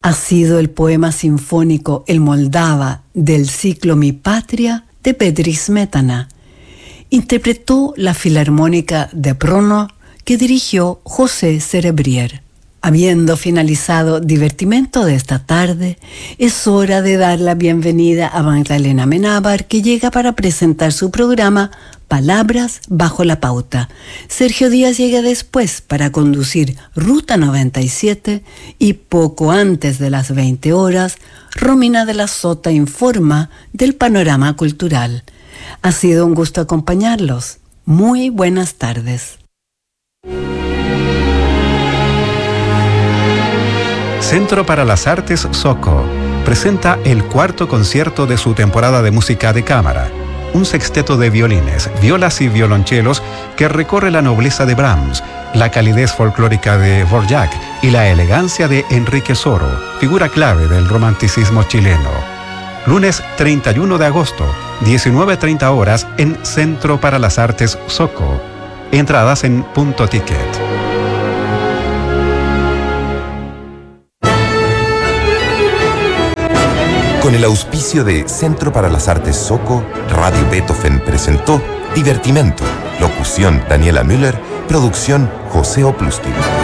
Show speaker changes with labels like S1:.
S1: ha sido el poema sinfónico El Moldava del ciclo Mi Patria de Petri Smetana. Interpretó la Filarmónica de Brno que dirigió José Cerebrier. Habiendo finalizado Divertimento de esta tarde, es hora de dar la bienvenida a Magdalena Amenábar, que llega para presentar su programa Palabras bajo la pauta. Sergio Díaz llega después para conducir Ruta 97 y poco antes de las 20 horas, Romina de la Sota informa del panorama cultural. Ha sido un gusto acompañarlos. Muy buenas tardes.
S2: Centro para las Artes SOCO presenta el cuarto concierto de su temporada de música de cámara. Un sexteto de violines, violas y violonchelos que recorre la nobleza de Brahms, la calidez folclórica de Dvorak y la elegancia de Enrique Soro, figura clave del romanticismo chileno. Lunes 31 de agosto, 19:30 horas en Centro para las Artes SOCO. Entradas en Punto Ticket.
S3: Con el auspicio de Centro para las Artes SOCO, Radio Beethoven presentó Divertimento. Locución Daniela Müller, producción José Oplustin.